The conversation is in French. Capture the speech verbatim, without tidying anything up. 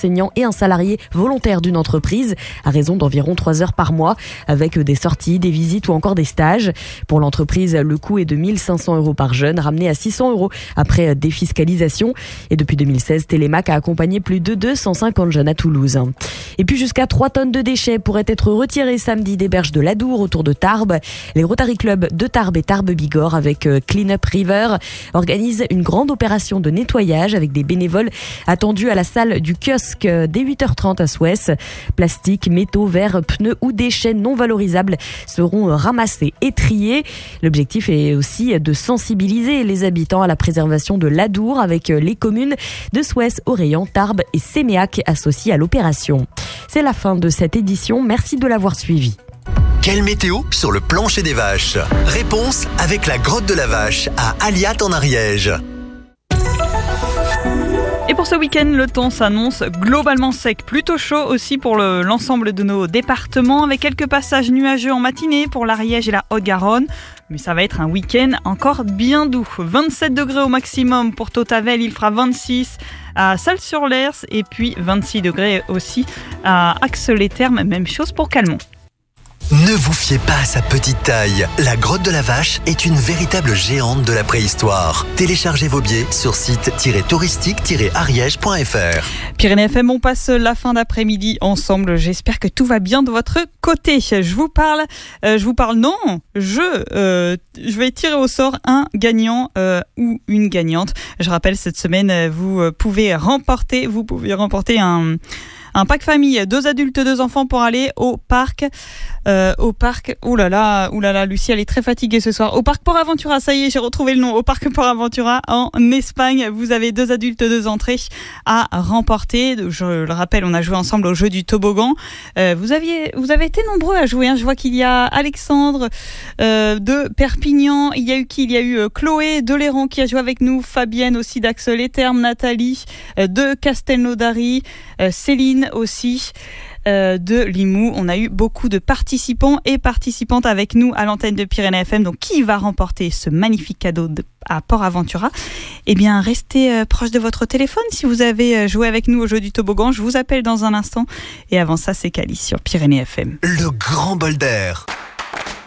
enseignant et un salarié volontaire d'une entreprise à raison d'environ trois heures par mois avec des sorties, des visites ou encore des stages. Pour l'entreprise, le coût est de mille cinq cents euros par jeune, ramené à six cents euros après défiscalisation. Et depuis deux mille seize, Télémac a accompagné plus de deux cent cinquante jeunes à Toulouse. Et puis jusqu'à trois tonnes de déchets pourraient être retirés samedi des berges de l'Adour autour de Tarbes. Les Rotary Club de Tarbes et Tarbes-Bigorre avec Clean Up River organisent une grande opération de nettoyage avec des bénévoles attendus à la salle du kiosque dès huit heures trente à Souesse. Plastique, métaux, verres, pneus ou déchets non valorisables seront ramassés et triés. L'objectif est aussi de sensibiliser les habitants à la préservation de l'Adour avec les communes de Souesse, Orléans, Tarbes et Séméac associées à l'opération. C'est la fin de cette édition. Merci de l'avoir suivi. Quelle météo sur le plancher des vaches? Réponse avec la grotte de la vache à Aliat en Ariège. Et pour ce week-end, le temps s'annonce globalement sec, plutôt chaud aussi pour le, l'ensemble de nos départements, avec quelques passages nuageux en matinée pour l'Ariège et la Haute-Garonne. Mais ça va être un week-end encore bien doux. vingt-sept degrés au maximum pour Tautavel, il fera vingt-six à Salles-sur-Lers et puis vingt-six degrés aussi à Axe-les-Thermes, même chose pour Calmont. Ne vous fiez pas à sa petite taille. La grotte de la vache est une véritable géante de la préhistoire. Téléchargez vos billets sur site touristique tiret ariège point f r. Pyrénées F M, on passe la fin d'après-midi ensemble. J'espère que tout va bien de votre côté. Je vous parle, euh, je vous parle, non, je, euh, je vais tirer au sort un gagnant euh, ou une gagnante. Je rappelle, cette semaine, vous pouvez remporter, vous pouvez remporter un... Un pack famille, deux adultes, deux enfants pour aller au parc. Euh, au parc, ouh là là, ouh là là, Lucie, elle est très fatiguée ce soir. Au parc Port Aventura, ça y est, j'ai retrouvé le nom. Au parc Port Aventura en Espagne, vous avez deux adultes, deux entrées à remporter. Je le rappelle, on a joué ensemble au jeu du toboggan. Euh, vous aviez, vous avez été nombreux à jouer. Hein. Je vois qu'il y a Alexandre euh, de Perpignan. Il y a eu qui Il y a eu euh, Chloé de Léron qui a joué avec nous. Fabienne aussi d'Axe-les-Thermes, Nathalie euh, de Castelnaudary, euh, Céline aussi euh, de Limoux. On a eu beaucoup de participants et participantes avec nous à l'antenne de Pyrénées F M. Donc, qui va remporter ce magnifique cadeau de, à Port Aventura? Eh bien, restez euh, proche de votre téléphone si vous avez euh, joué avec nous au jeu du toboggan. Je vous appelle dans un instant. Et avant ça, c'est Calice sur Pyrénées F M. Le grand bol d'air.